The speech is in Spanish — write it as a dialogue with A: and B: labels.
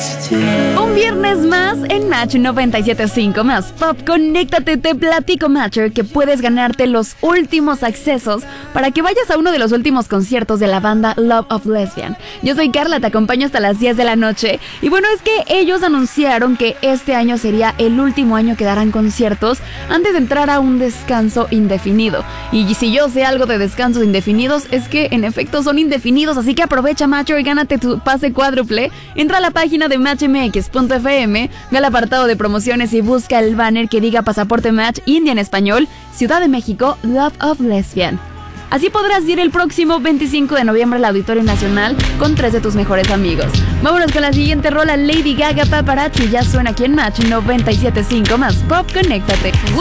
A: Un viernes más en Match 97.5 más Pop. Conéctate, te platico, Matcher, que puedes ganarte los últimos accesos para que vayas a uno de los últimos conciertos de la banda Love of Lesbian. Yo soy Carla, te acompaño hasta las 10 de la noche. Y bueno, es que ellos anunciaron que este año sería el último año que darán conciertos antes de entrar a un descanso indefinido. Y si yo sé algo de descansos indefinidos, es que en efecto son indefinidos, así que aprovecha, Matcher, y gánate tu pase cuádruple. Entra a la página de matchmx.fm, ve al apartado de promociones y busca el banner que diga Pasaporte Match India en español, Ciudad de México, Love of Lesbian. Así podrás ir el próximo 25 de noviembre al Auditorio Nacional con 3 de tus mejores amigos. Vámonos con la siguiente rola, Lady Gaga, Paparazzi. Ya suena aquí en Match 97.5 más Pop. Conéctate.